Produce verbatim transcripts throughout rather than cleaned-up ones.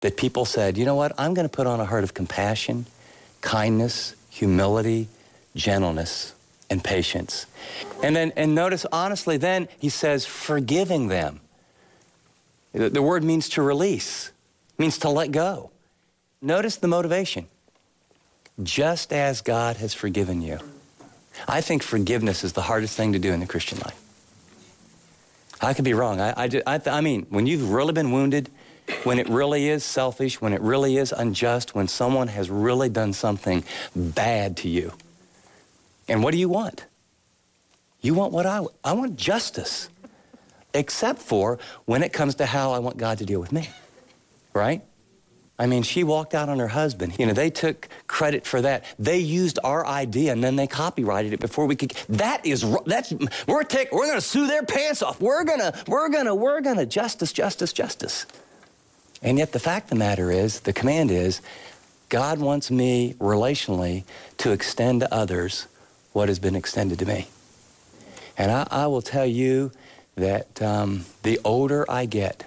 that people said, you know what, I'm going to put on a heart of compassion, kindness, humility, gentleness, and patience. And then, and notice, honestly, then he says, forgiving them. The, the word means to release, means to let go. Notice the motivation. Just as God has forgiven you. I think forgiveness is the hardest thing to do in the Christian life. I could be wrong. I, I, I, I mean, when you've really been wounded, when it really is selfish, when it really is unjust, when someone has really done something bad to you. And what do you want? You want what I want. I want justice. Except for when it comes to how I want God to deal with me. Right? I mean, she walked out on her husband. You know, they took credit for that. They used our idea and then they copyrighted it before we could. That is, that's, we're take, we're going to sue their pants off. We're going to, we're going to, we're going to justice, justice, justice. And yet the fact of the matter is, the command is, God wants me relationally to extend to others what has been extended to me. And I, I will tell you that um, the older I get,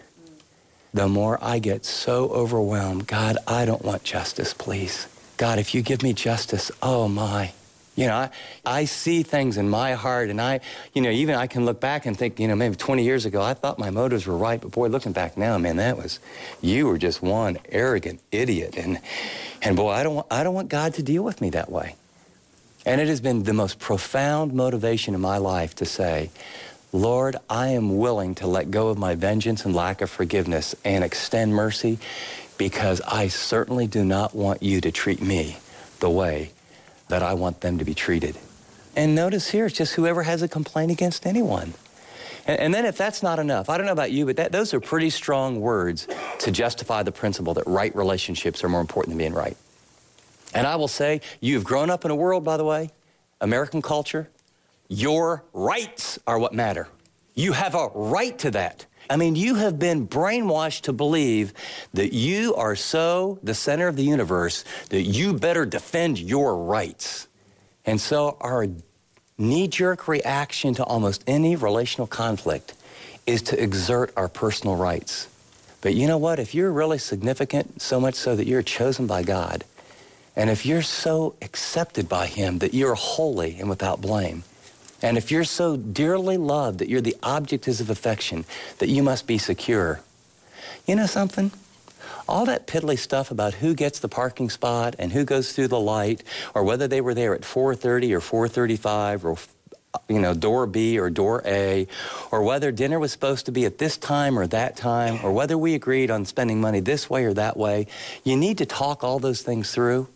the more I get so overwhelmed. God, I don't want justice, please. God, if you give me justice, oh my. You know, I, I see things in my heart, and I, you know, even I can look back and think, you know, maybe twenty years ago, I thought my motives were right, but boy, looking back now, man, that was, you were just one arrogant idiot. And, and boy, I don't want, I don't want God to deal with me that way. And it has been the most profound motivation in my life to say, Lord, I am willing to let go of my vengeance and lack of forgiveness and extend mercy because I certainly do not want you to treat me the way that I want them to be treated. And notice here, it's just whoever has a complaint against anyone. And, and then if that's not enough, I don't know about you, but that, those are pretty strong words to justify the principle that right relationships are more important than being right. And I will say, you've grown up in a world, by the way, American culture, your rights are what matter. You have a right to that. I mean, you have been brainwashed to believe that you are so the center of the universe that you better defend your rights. And so our knee-jerk reaction to almost any relational conflict is to exert our personal rights. But you know what? If you're really significant, so much so that you're chosen by God, and if you're so accepted by him that you're holy and without blame, and if you're so dearly loved that you're the object of affection, that you must be secure. You know something? All that piddly stuff about who gets the parking spot and who goes through the light, or whether they were there at four thirty or four thirty-five, or, you know, door B or door A, or whether dinner was supposed to be at this time or that time, or whether we agreed on spending money this way or that way. You need to talk all those things through.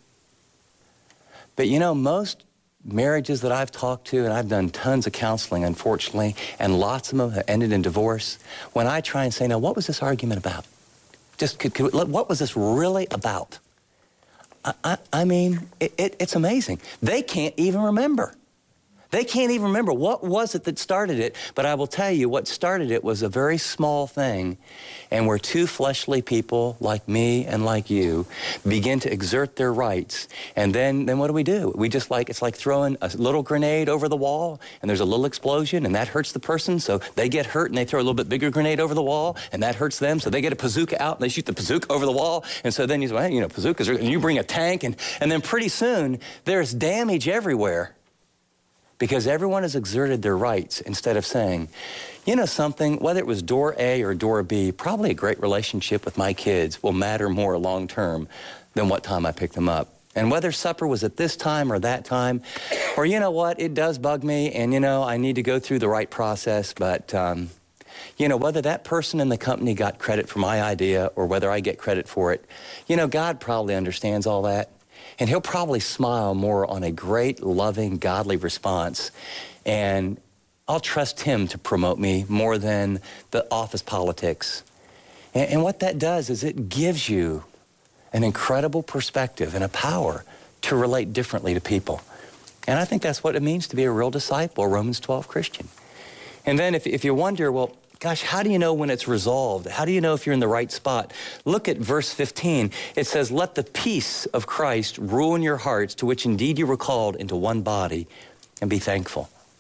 But you know, most marriages that I've talked to, and I've done tons of counseling, unfortunately, and lots of them have ended in divorce. When I try and say, now, what was this argument about? Just, could, could, what was this really about? I, I, I mean, it, it, it's amazing. They can't even remember. They can't even remember what was it that started it. But I will tell you, what started it was a very small thing. And where two fleshly people like me and like you begin to exert their rights. And then, then what do we do? We just like, it's like throwing a little grenade over the wall, and there's a little explosion, and that hurts the person. So they get hurt, and they throw a little bit bigger grenade over the wall, and that hurts them. So they get a bazooka out, and they shoot the bazooka over the wall. And so then you say, well, you know, bazookas are, and you bring a tank, and, and then pretty soon there's damage everywhere. Because everyone has exerted their rights instead of saying, you know something, whether it was door A or door B, probably a great relationship with my kids will matter more long term than what time I pick them up. And whether supper was at this time or that time, or you know what, it does bug me, and you know, I need to go through the right process, but um, you know, whether that person in the company got credit for my idea or whether I get credit for it, you know, God probably understands all that. And he'll probably smile more on a great, loving, godly response. And I'll trust him to promote me more than the office politics. And, and what that does is it gives you an incredible perspective and a power to relate differently to people. And I think that's what it means to be a real disciple, a Romans twelve Christian. And then if, if you wonder, well, gosh, how do you know when it's resolved? How do you know if you're in the right spot? Look at verse fifteen. It says, let the peace of Christ rule in your hearts, to which indeed you were called into one body, and be thankful.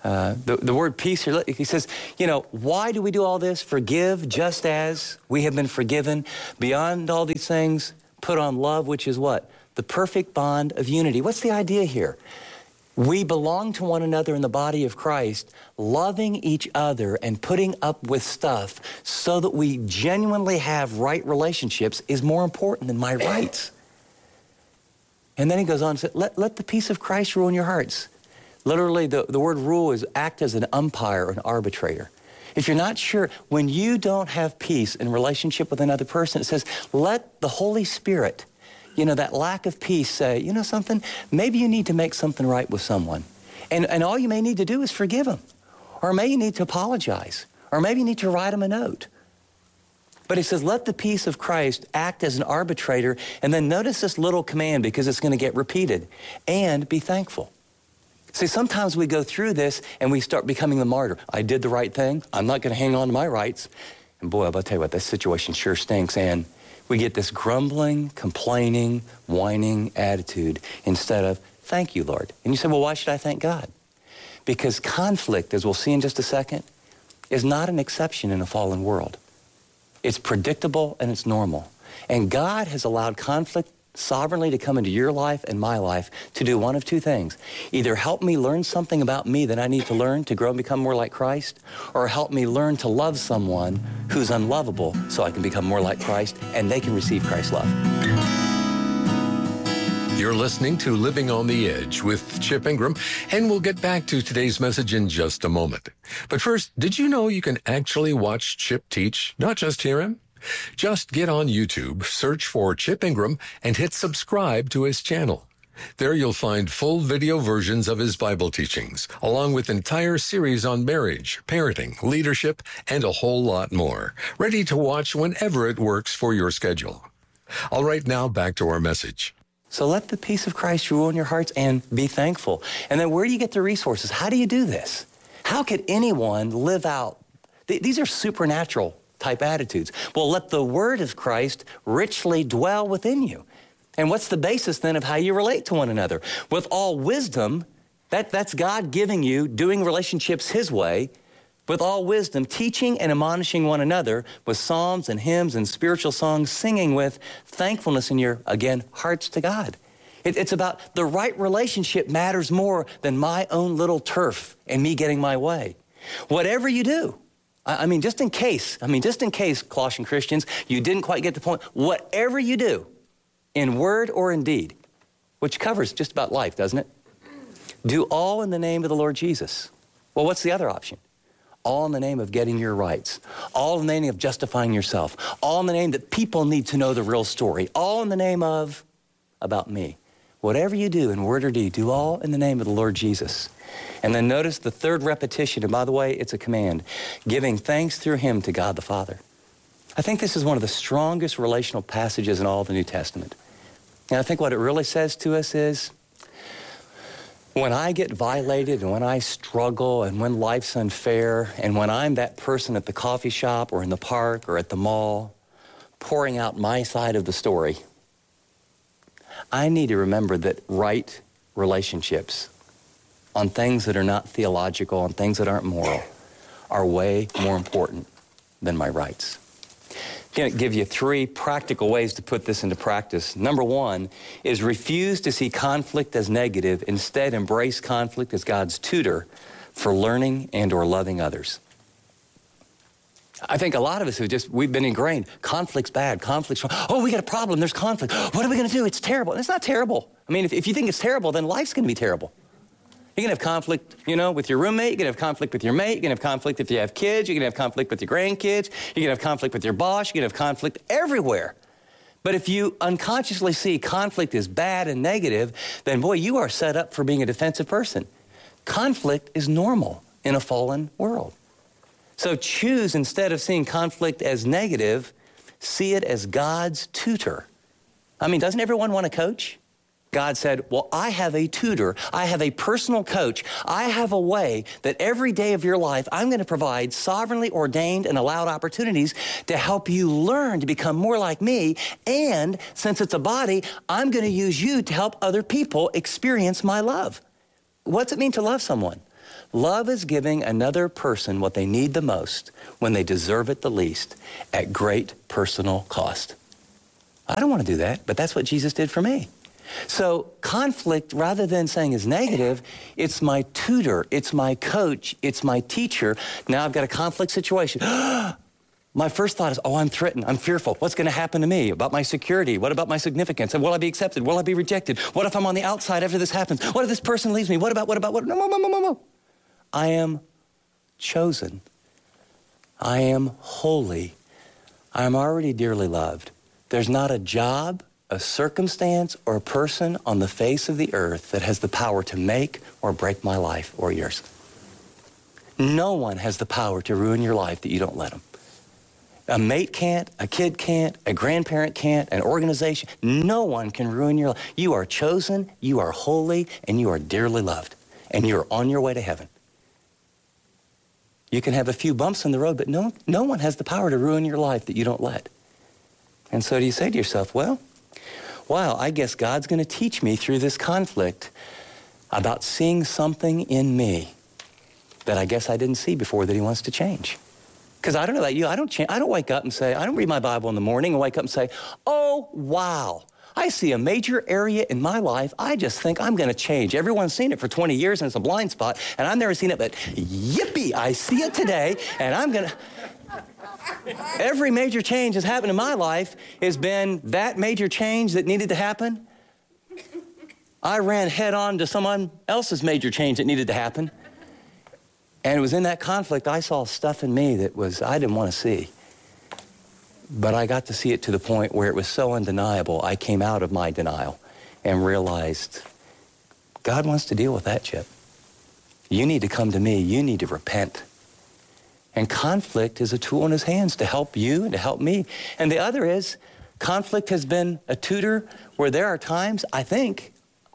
Uh, the, the word peace here, he says, you know, why do we do all this? Forgive just as we have been forgiven. Beyond all these things, put on love, which is what? The perfect bond of unity. What's the idea here? We belong to one another in the body of Christ, loving each other and putting up with stuff so that we genuinely have right relationships is more important than my rights. And then he goes on and says, let, let the peace of Christ rule in your hearts. Literally, the, the word rule is act as an umpire or an arbitrator. If you're not sure, when you don't have peace in relationship with another person, it says, let the Holy Spirit, you know, that lack of peace say, you know something, maybe you need to make something right with someone. And, and all you may need to do is forgive them. Or maybe you need to apologize. Or maybe you need to write them a note. But he says, let the peace of Christ act as an arbitrator. And then notice this little command because it's going to get repeated. And be thankful. See, sometimes we go through this and we start becoming the martyr. I did the right thing. I'm not going to hang on to my rights. And boy, I'll tell you what, this situation sure stinks. And we get this grumbling, complaining, whining attitude instead of, thank you, Lord. And you say, well, why should I thank God? Because conflict, as we'll see in just a second, is not an exception in a fallen world. It's predictable and it's normal. And God has allowed conflict sovereignly to come into your life and my life to do one of two things. Either help me learn something about me that I need to learn to grow and become more like Christ, or help me learn to love someone who's unlovable so I can become more like Christ and they can receive Christ's love. You're listening to Living on the Edge with Chip Ingram, and we'll get back to today's message in just a moment. But first, did you know you can actually watch Chip teach, not just hear him? Just get on YouTube, search for Chip Ingram, and hit subscribe to his channel. There you'll find full video versions of his Bible teachings, along with entire series on marriage, parenting, leadership, and a whole lot more, ready to watch whenever it works for your schedule. All right, now back to our message. So let the peace of Christ rule in your hearts and be thankful. And then where do you get the resources? How do you do this? How could anyone live out? Th- these are supernatural type attitudes. Well, let the word of Christ richly dwell within you. And what's the basis then of how you relate to one another? With all wisdom, that, that's God giving you, doing relationships his way, with all wisdom, teaching and admonishing one another with psalms and hymns and spiritual songs, singing with thankfulness in your, again, hearts to God. It, it's about the right relationship matters more than my own little turf and me getting my way. Whatever you do, I mean, just in case, I mean, just in case, Colossian Christians, you didn't quite get the point, whatever you do, in word or in deed, which covers just about life, doesn't it? Do all in the name of the Lord Jesus. Well, what's the other option? All in the name of getting your rights. All in the name of justifying yourself. All in the name that people need to know the real story. All in the name of about me. Whatever you do in word or deed, do all in the name of the Lord Jesus. And then notice the third repetition, and by the way, it's a command, giving thanks through him to God the Father. I think this is one of the strongest relational passages in all of the New Testament. And I think what it really says to us is, when I get violated and when I struggle and when life's unfair and when I'm that person at the coffee shop or in the park or at the mall pouring out my side of the story, I need to remember that right relationships on things that are not theological, on things that aren't moral, are way more important than my rights. I'm going to give you three practical ways to put this into practice. Number one is refuse to see conflict as negative. Instead, embrace conflict as God's tutor for learning and or loving others. I think a lot of us have just, we've been ingrained. Conflict's bad. Conflict's wrong. Oh, we got a problem. There's conflict. What are we going to do? It's terrible. And it's not terrible. I mean, if, if you think it's terrible, then life's going to be terrible. You're going to have conflict, you know, with your roommate. You're going to have conflict with your mate. You're going to have conflict if you have kids. You're going to have conflict with your grandkids. You're going to have conflict with your boss. You're going to have conflict everywhere. But if you unconsciously see conflict as bad and negative, then, boy, you are set up for being a defensive person. Conflict is normal in a fallen world. So choose, instead of seeing conflict as negative, see it as God's tutor. I mean, doesn't everyone want a coach? God said, well, I have a tutor. I have a personal coach. I have a way that every day of your life, I'm going to provide sovereignly ordained and allowed opportunities to help you learn to become more like me. And since it's a body, I'm going to use you to help other people experience my love. What's it mean to love someone? Love is giving another person what they need the most when they deserve it the least at great personal cost. I don't want to do that, but that's what Jesus did for me. So conflict, rather than saying is negative, it's my tutor, it's my coach, it's my teacher. Now I've got a conflict situation. My first thought is, oh, I'm threatened, I'm fearful. What's going to happen to me? About my security? What about my significance? And will I be accepted? Will I be rejected? What if I'm on the outside after this happens? What if this person leaves me? What about, what about, what? No, no, no, no, no, no. I am chosen. I am holy. I am already dearly loved. There's not a job, a circumstance, or a person on the face of the earth that has the power to make or break my life or yours. No one has the power to ruin your life that you don't let them. A mate can't, a kid can't, a grandparent can't, an organization. No one can ruin your life. You are chosen, you are holy, and you are dearly loved. And you're on your way to heaven. You can have a few bumps in the road, but no, no one has the power to ruin your life that you don't let. And so do you say to yourself, well, wow, I guess God's going to teach me through this conflict about seeing something in me that I guess I didn't see before that he wants to change. Because I don't know about you, I don't change, I don't wake up and say, I don't read my Bible in the morning and wake up and say, oh, wow, I see a major area in my life. I just think I'm going to change. Everyone's seen it for twenty years and it's a blind spot, and I've never seen it, but yippee, I see it today, and I'm going to... Every major change that's happened in my life has been that major change that needed to happen. I ran head on to someone else's major change that needed to happen. And it was in that conflict I saw stuff in me that was, I didn't want to see. But I got to see it to the point where it was so undeniable, I came out of my denial and realized God wants to deal with that, Chip. You need to come to me. You need to repent. And conflict is a tool in his hands to help you and to help me. And the other is, conflict has been a tutor where there are times, I think,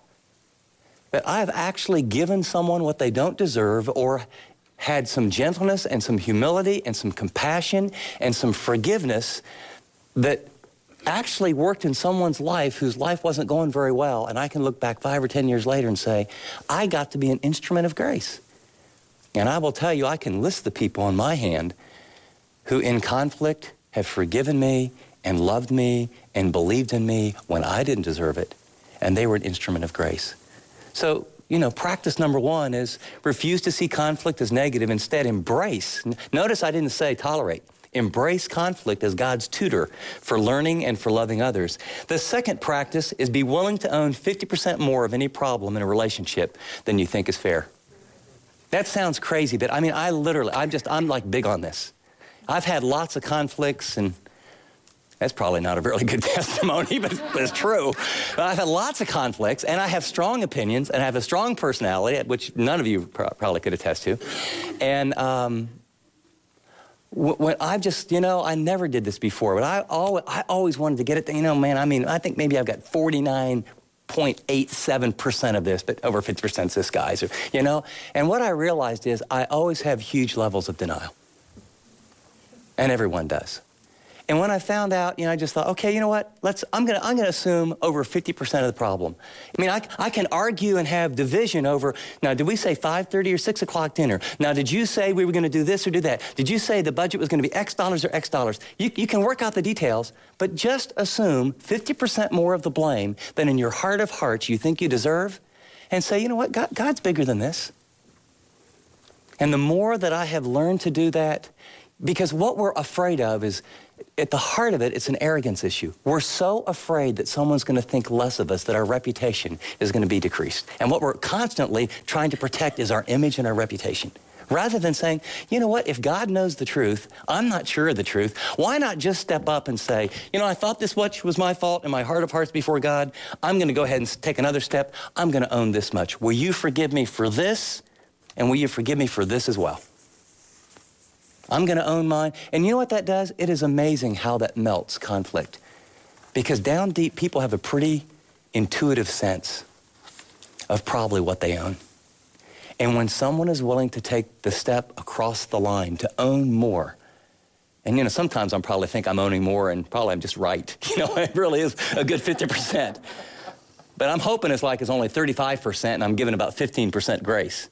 that I have actually given someone what they don't deserve, or had some gentleness and some humility and some compassion and some forgiveness that actually worked in someone's life whose life wasn't going very well. And I can look back five or ten years later and say, I got to be an instrument of grace. And I will tell you, I can list the people on my hand who in conflict have forgiven me and loved me and believed in me when I didn't deserve it. And they were an instrument of grace. So, you know, practice number one is refuse to see conflict as negative. Instead, embrace. Notice I didn't say tolerate. Embrace conflict as God's tutor for learning and for loving others. The second practice is be willing to own fifty percent more of any problem in a relationship than you think is fair. That sounds crazy, but I mean, I literally, I'm just, I'm like big on this. I've had lots of conflicts, and that's probably not a really good testimony, but, but it's true. I've had lots of conflicts, and I have strong opinions, and I have a strong personality, which none of you pro- probably could attest to. And um, when I've just, you know, I never did this before, but I always, I always wanted to get it, you know, man, I mean, I think maybe I've got forty-nine point eight seven percent of this, but over fifty percent is this guy's, you know? And what I realized is I always have huge levels of denial. And everyone does. And when I found out, you know, I just thought, okay, you know what? Let's. I'm gonna. I'm gonna assume over fifty percent of the problem. I mean, I, I can argue and have division over. Now, did we say five thirty or six o'clock dinner? Now, did you say we were going to do this or do that? Did you say the budget was going to be X dollars or X dollars? You you can work out the details, but just assume fifty percent more of the blame than in your heart of hearts you think you deserve, and say, you know what? God, God's bigger than this. And the more that I have learned to do that, because what we're afraid of is, at the heart of it, it's an arrogance issue. We're so afraid that someone's going to think less of us, that our reputation is going to be decreased. And what we're constantly trying to protect is our image and our reputation. Rather than saying, you know what, if God knows the truth, I'm not sure of the truth, why not just step up and say, you know, I thought this much was my fault in my heart of hearts before God. I'm going to go ahead and take another step. I'm going to own this much. Will you forgive me for this? And will you forgive me for this as well? I'm going to own mine. And you know what that does? It is amazing how that melts conflict. Because down deep, people have a pretty intuitive sense of probably what they own. And when someone is willing to take the step across the line to own more, and, you know, sometimes I'm probably think I'm owning more and probably I'm just right. You know, it really is a good fifty percent. But I'm hoping it's like it's only thirty-five percent and I'm giving about fifteen percent grace.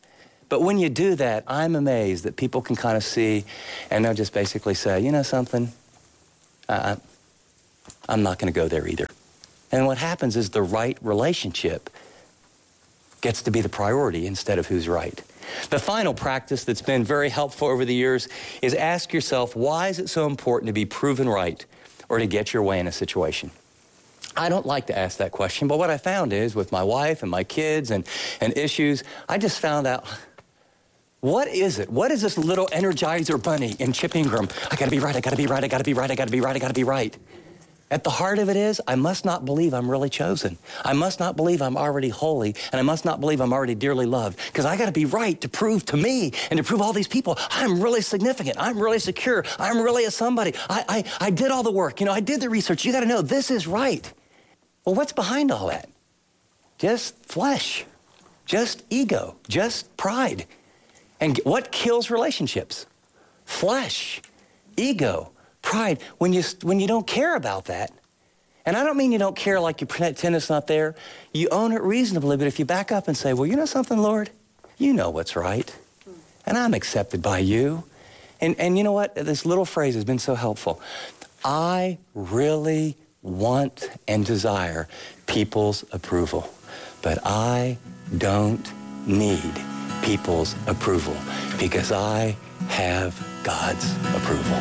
But when you do that, I'm amazed that people can kind of see, and they'll just basically say, you know something, uh, I'm not going to go there either. And what happens is the right relationship gets to be the priority instead of who's right. The final practice that's been very helpful over the years is ask yourself, why is it so important to be proven right or to get your way in a situation? I don't like to ask that question, but what I found is with my wife and my kids and, and issues, I just found out, what is it? What is this little Energizer bunny in Chip Ingram? I gotta be right, I gotta be right, I gotta be right, I gotta be right, I gotta be right. At the heart of it is, I must not believe I'm really chosen. I must not believe I'm already holy, and I must not believe I'm already dearly loved, because I got to be right to prove to me and to prove all these people I'm really significant, I'm really secure, I'm really a somebody. I, I, I did all the work, you know, I did the research. You got to know this is right. Well, what's behind all that? Just flesh, just ego, just pride. And what kills relationships? Flesh, ego, pride. When you, when you don't care about that, and I don't mean you don't care like you pretend it's not there, you own it reasonably, but if you back up and say, well, you know something, Lord? You know what's right, and I'm accepted by you. And, and you know what? This little phrase has been so helpful. I really want and desire people's approval, but I don't need people's approval because I have God's approval.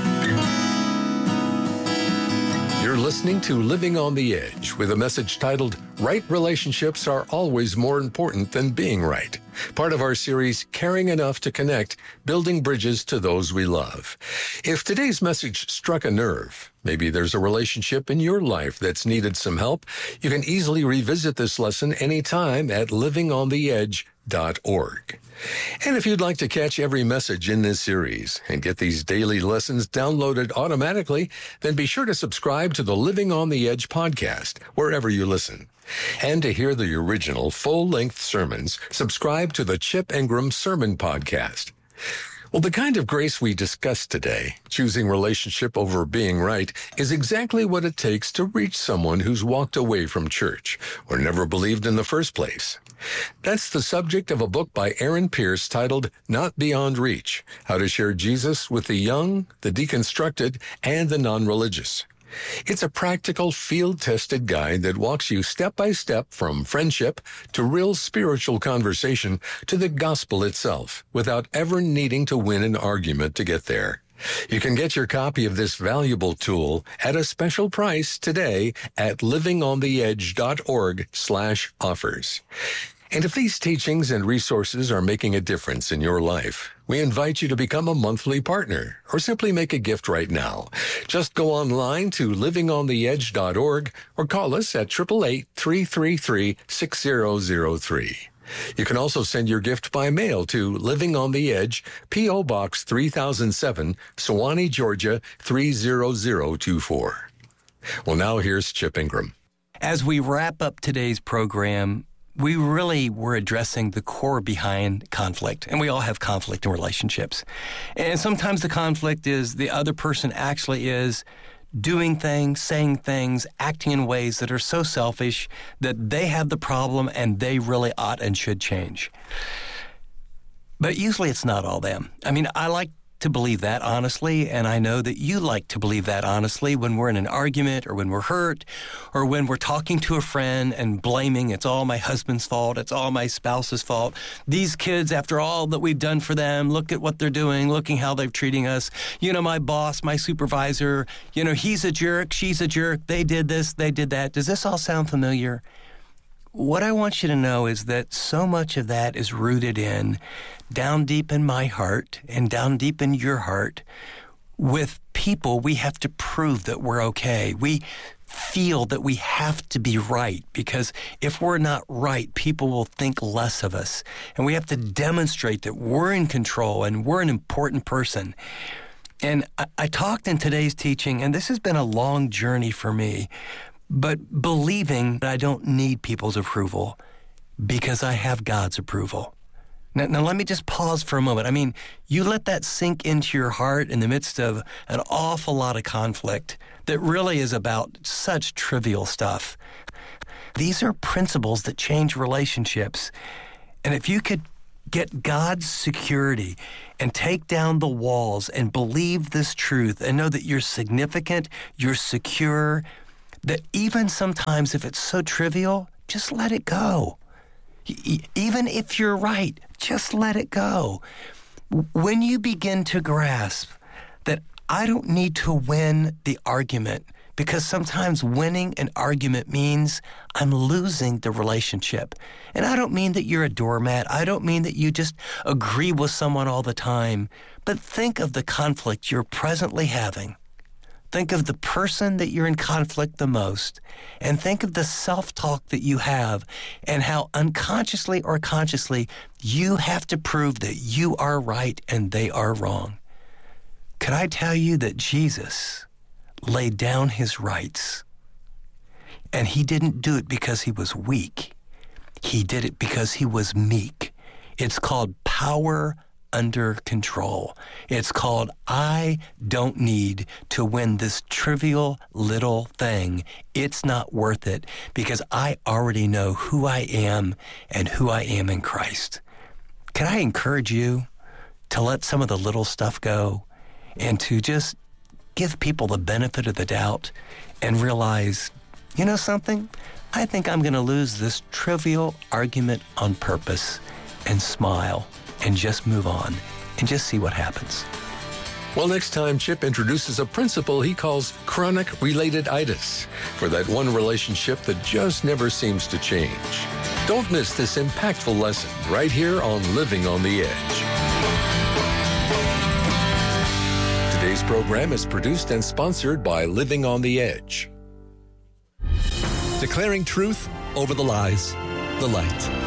You're listening to Living on the Edge with a message titled, Right Relationships Are Always More Important Than Being Right. Part of our series, Caring Enough to Connect, Building Bridges to Those We Love. If today's message struck a nerve, maybe there's a relationship in your life that's needed some help, you can easily revisit this lesson anytime at living on the edge dot org. And if you'd like to catch every message in this series and get these daily lessons downloaded automatically, then be sure to subscribe to the Living on the Edge podcast, wherever you listen. And to hear the original full-length sermons, subscribe to the Chip Ingram Sermon Podcast. Well, the kind of grace we discussed today, choosing relationship over being right, is exactly what it takes to reach someone who's walked away from church or never believed in the first place. That's the subject of a book by Aaron Pierce titled Not Beyond Reach, How to Share Jesus with the Young, the Deconstructed, and the Non-Religious. It's a practical, field-tested guide that walks you step by step from friendship to real spiritual conversation to the gospel itself, without ever needing to win an argument to get there. You can get your copy of this valuable tool at a special price today at living on the edge dot org slash offers. And if these teachings and resources are making a difference in your life, we invite you to become a monthly partner or simply make a gift right now. Just go online to living on the edge dot org or call us at eight eight eight, three three three, six zero zero three. You can also send your gift by mail to Living on the Edge, P O. Box three thousand seven, Sewanee, Georgia three zero zero two four. Well, now here's Chip Ingram. As we wrap up today's program, we really were addressing the core behind conflict, and we all have conflict in relationships. And sometimes the conflict is the other person actually is doing things, saying things, acting in ways that are so selfish that they have the problem and they really ought and should change. But usually it's not all them. I mean, I like to believe that honestly, and I know that you like to believe that honestly when we're in an argument or when we're hurt or when we're talking to a friend and blaming it's all my husband's fault, it's all my spouse's fault. These kids, after all that we've done for them, look at what they're doing, looking how they're treating us. You know, my boss, my supervisor, you know, he's a jerk, she's a jerk, they did this, they did that. Does this all sound familiar? What I want you to know is that so much of that is rooted in, down deep in my heart and down deep in your heart, with people we have to prove that we're okay. We feel that we have to be right because if we're not right, people will think less of us. And we have to demonstrate that we're in control and we're an important person. And I, I talked in today's teaching, and this has been a long journey for me, but believing that I don't need people's approval because I have God's approval. Now, now, let me just pause for a moment. I mean, you let that sink into your heart in the midst of an awful lot of conflict that really is about such trivial stuff. These are principles that change relationships. And if you could get God's security and take down the walls and believe this truth and know that you're significant, you're secure, that even sometimes if it's so trivial, just let it go. Even if you're right, just let it go. When you begin to grasp that I don't need to win the argument, because sometimes winning an argument means I'm losing the relationship. And I don't mean that you're a doormat. I don't mean that you just agree with someone all the time. But think of the conflict you're presently having. Think of the person that you're in conflict the most. And think of the self-talk that you have and how unconsciously or consciously you have to prove that you are right and they are wrong. Could I tell you that Jesus laid down his rights, and he didn't do it because he was weak. He did it because he was meek. It's called power under control. It's called I don't need to win this trivial little thing. It's not worth it because I already know who I am and who I am in Christ. Can I encourage you to let some of the little stuff go and to just give people the benefit of the doubt and realize, you know something? I think I'm going to lose this trivial argument on purpose and smile and just move on and just see what happens. Well, next time, Chip introduces a principle he calls chronic related itis for that one relationship that just never seems to change. Don't miss this impactful lesson right here on Living on the Edge. Today's program is produced and sponsored by Living on the Edge. Declaring truth over the lies, the light.